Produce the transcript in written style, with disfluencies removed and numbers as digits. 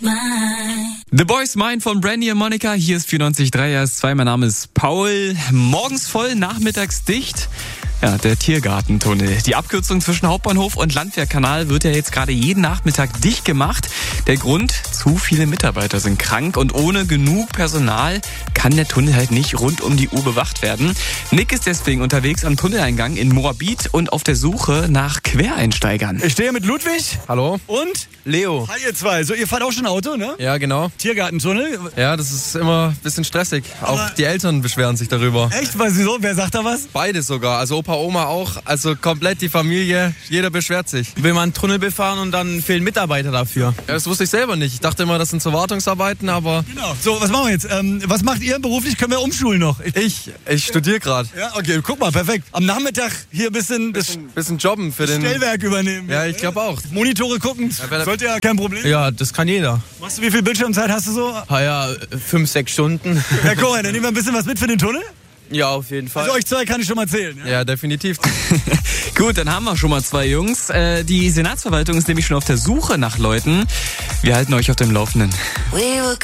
The Boys Mine von Brandy und Monica. Hier ist 94.3 RS2. Mein Name ist Paul. Morgens voll, nachmittags dicht. Ja, der Tiergartentunnel. Die Abkürzung zwischen Hauptbahnhof und Landwehrkanal wird ja jetzt gerade jeden Nachmittag dicht gemacht. Der Grund? Zu viele Mitarbeiter sind krank und ohne genug Personal kann der Tunnel halt nicht rund um die Uhr bewacht werden. Nick ist deswegen unterwegs am Tunneleingang in Moabit und auf der Suche nach Quereinsteigern. Ich stehe mit Ludwig. Hallo. Und Leo. Hi ihr zwei. So, ihr fahrt auch schon Auto, ne? Ja, genau. Tiergartentunnel. Ja, das ist immer ein bisschen stressig. Auch die Eltern beschweren sich darüber. Echt? Wieso? Wer sagt da was? Beide sogar. Also Opa, Oma auch. Also komplett die Familie. Jeder beschwert sich. Will man einen Tunnel befahren und dann fehlen Mitarbeiter dafür. Ja, das wusste ich selber nicht. Ich dachte immer, das sind so Wartungsarbeiten, aber... Genau. So, was machen wir jetzt? Was macht ihr beruflich? Können wir umschulen noch? Ich studiere gerade. Ja, okay, guck mal, perfekt. Am Nachmittag hier ein bisschen jobben für den... Stellwerk übernehmen. Ja, ich glaube auch. Monitore gucken, sollte ja kein Problem. Ja, das kann jeder. Machst du, wie viel Bildschirmzeit hast du so? Ja, 5-6 Stunden. Ja, guck mal, dann nehmen wir ein bisschen was mit für den Tunnel. Ja, auf jeden Fall. Also euch zwei kann ich schon mal zählen. Ja? Ja, definitiv. Gut, dann haben wir schon mal zwei Jungs. Die Senatsverwaltung ist nämlich schon auf der Suche nach Leuten. Wir halten euch auf dem Laufenden.